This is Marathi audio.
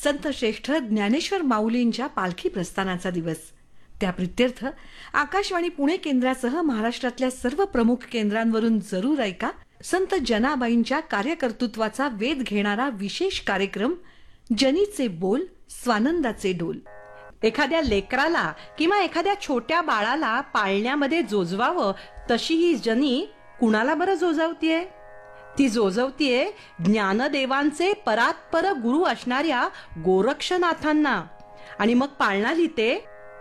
संत श्रेष्ठ ज्ञानेश्वर माऊलींच्या पालखी प्रस्थानाचा दिवस. त्या प्रित्यर्थ आकाशवाणी पुणे केंद्रासह महाराष्ट्रातल्या सर्व प्रमुख केंद्रांवरून जरूर ऐका संत जनाबाईंच्या कार्यकर्तृत्वाचा वेध घेणारा विशेष कार्यक्रम जनीचे बोल स्वानंदाचे डोल. एखाद्या लेकराला किंवा एखाद्या छोट्या बाळाला पाळण्यामध्ये जोजवावं तशी ही जनी कुणाला बरं जोजवतीये? ती जोजवतीये ज्ञानदेवांचे परात्पर गुरु असणाऱ्या गोरक्षनाथांना. आणि मग पाळणा लिहिते